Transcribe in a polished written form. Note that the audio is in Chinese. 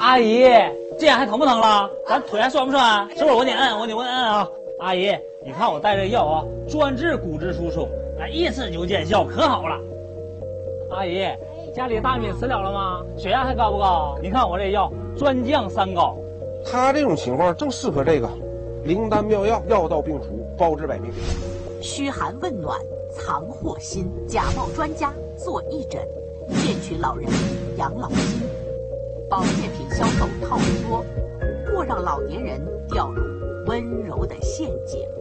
阿姨，这样还疼不疼了？咱腿还酸不酸？是不是？我给你摁，我给你摁啊！阿姨，你看我带这药啊，专治骨质疏松，一次就见效，可好了。阿姨，家里大米吃了了吗？血压还高不高？你看我这药专降三高。 他这种情况正适合这个灵丹妙药，药到病除，包治百病。 嘘寒问暖，藏祸心，假冒专家做义诊，骗取老人养老金。保健品销售套路多，或让老年人掉入温柔的陷阱。